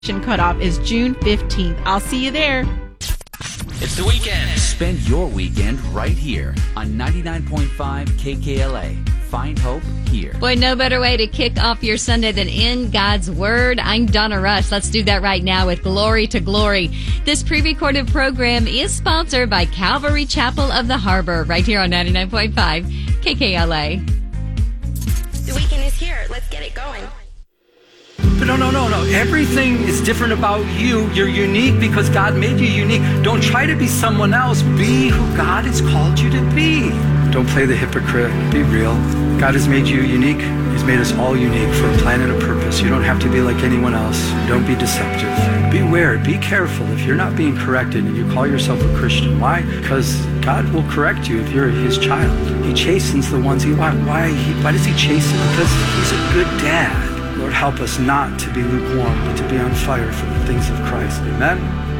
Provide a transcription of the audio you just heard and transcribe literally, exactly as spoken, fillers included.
Cutoff is June fifteenth. I'll see you there. It's the weekend. Spend your weekend right here on ninety-nine point five K K L A. Find hope here. Boy, no better way to kick off your Sunday than in God's Word. I'm Donna Rush. Let's do that right now with Glory to Glory. This pre-recorded program is sponsored by Calvary Chapel of the Harbor, right here on ninety-nine point five K K L A. The weekend is here. Let's get it going. But no, no, no, no. Everything is different about you. You're unique because God made you unique. Don't try to be someone else. Be who God has called you to be. Don't play the hypocrite. Be real. God has made you unique. He's made us all unique for a plan and a purpose. You don't have to be like anyone else. Don't be deceptive. Beware. Be careful if you're not being corrected and you call yourself a Christian. Why? Because God will correct you if you're His child. He chastens the ones He why why he, why does He chasten? Because He's a good dad. Lord, help us not to be lukewarm, but to be on fire for the things of Christ. Amen.